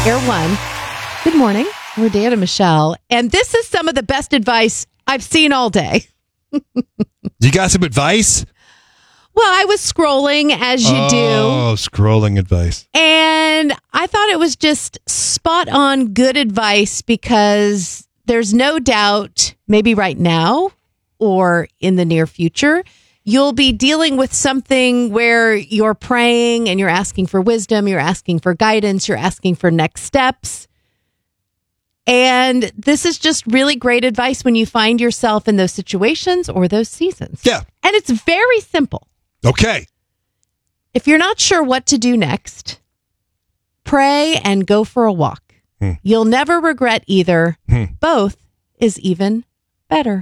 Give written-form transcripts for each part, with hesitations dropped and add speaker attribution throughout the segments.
Speaker 1: Air One. Good morning. We're Dan and Michelle, and this is some of the best advice I've seen all day.
Speaker 2: You got some advice?
Speaker 1: Well, I was scrolling as you do.
Speaker 2: Oh, scrolling advice.
Speaker 1: And I thought it was just spot on good advice because there's no doubt, maybe right now or in the near future, you'll be dealing with something where you're praying and you're asking for wisdom, you're asking for guidance, you're asking for next steps. And this is just really great advice when you find yourself in those situations or those seasons.
Speaker 2: Yeah.
Speaker 1: And it's very simple.
Speaker 2: Okay.
Speaker 1: If you're not sure what to do next, pray and go for a walk. You'll never regret either. Both is even better.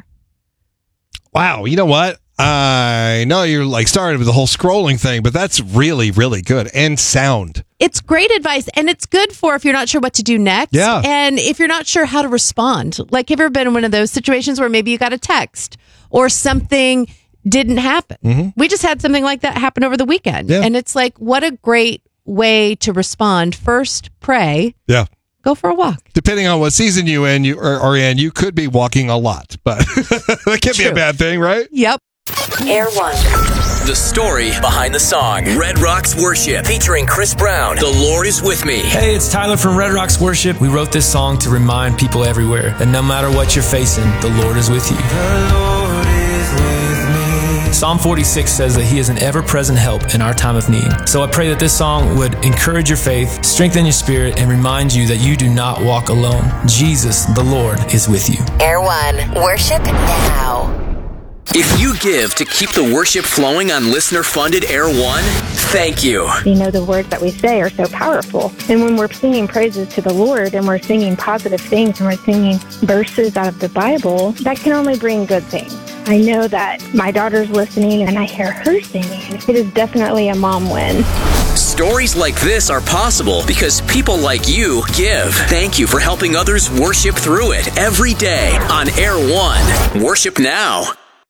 Speaker 2: Wow. You know what? I know you're like started with the whole scrolling thing, but that's really, really good and sound.
Speaker 1: It's great advice, and it's good for if you're not sure what to do next.
Speaker 2: Yeah.
Speaker 1: And if you're not sure how to respond. Like, have you ever been in one of those situations where maybe you got a text or something didn't happen? We just had something like that happen over the weekend.
Speaker 2: Yeah.
Speaker 1: And it's like, what a great way to respond. First, pray.
Speaker 2: Yeah.
Speaker 1: Go for a walk.
Speaker 2: Depending on what season you are in, you could be walking a lot, but that can't be a bad thing, right?
Speaker 1: Yep.
Speaker 3: Air One.
Speaker 4: The story behind the song. Red Rocks Worship, featuring Chris Brown. The Lord is with me.
Speaker 5: Hey, it's Tyler from Red Rocks Worship. We wrote this song to remind people everywhere that no matter what you're facing, the Lord is with you. The Lord is with me. Psalm 46 says that He is an ever-present help in our time of need. So I pray that this song would encourage your faith, strengthen your spirit, and remind you that you do not walk alone. Jesus, the Lord, is with you.
Speaker 3: Air One. Worship now.
Speaker 4: If you give to keep the worship flowing on listener-funded Air One, thank you.
Speaker 6: You know, the words that we say are so powerful. And when we're singing praises to the Lord and we're singing positive things and we're singing verses out of the Bible, that can only bring good things. I know that my daughter's listening and I hear her singing. It is definitely a mom win.
Speaker 4: Stories like this are possible because people like you give. Thank you for helping others worship through it every day on Air One. Worship now.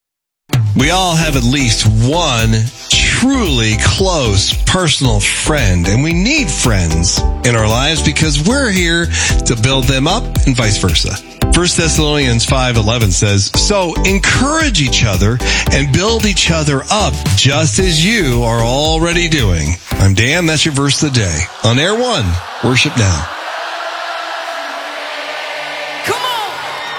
Speaker 2: We all have at least one truly close personal friend, and we need friends in our lives because we're here to build them up and vice versa. 1 Thessalonians 5:11 says, so encourage each other and build each other up just as you are already doing. I'm Dan, that's your verse of the day. On Air One, worship now.